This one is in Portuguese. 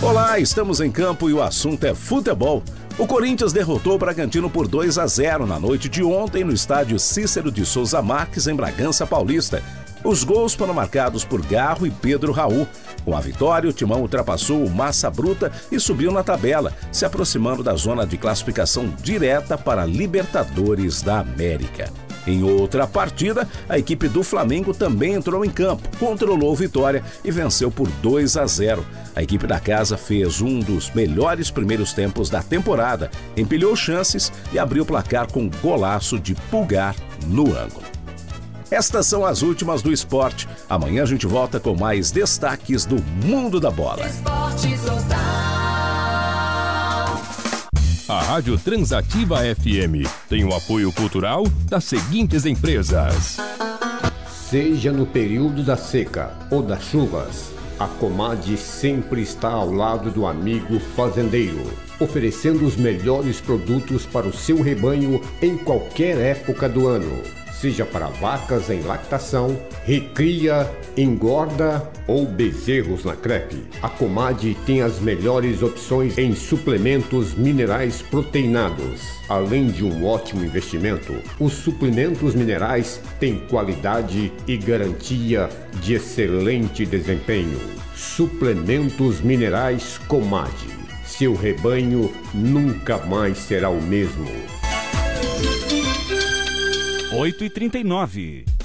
Olá, estamos em campo e o assunto é futebol. O Corinthians derrotou o Bragantino por 2-0 na noite de ontem no estádio Cícero de Souza Marques, em Bragança Paulista. Os gols foram marcados por Garro e Pedro Raul. Com a vitória, o Timão ultrapassou o Massa Bruta e subiu na tabela, se aproximando da zona de classificação direta para a Libertadores da América. Em outra partida, a equipe do Flamengo também entrou em campo, controlou a vitória e venceu por 2-0. A equipe da casa fez um dos melhores primeiros tempos da temporada, empilhou chances e abriu o placar com um golaço de Pulgar no ângulo. Estas são as últimas do esporte. Amanhã a gente volta com mais destaques do mundo da bola. Esporte Total. A Rádio Transativa FM tem o apoio cultural das seguintes empresas. Seja no período da seca ou das chuvas, a Comad sempre está ao lado do amigo fazendeiro, oferecendo os melhores produtos para o seu rebanho em qualquer época do ano. Seja para vacas em lactação, recria, engorda ou bezerros na crepe. A Comad tem as melhores opções em suplementos minerais proteinados. Além de um ótimo investimento, os suplementos minerais têm qualidade e garantia de excelente desempenho. Suplementos minerais Comad. Seu rebanho nunca mais será o mesmo. 8h39.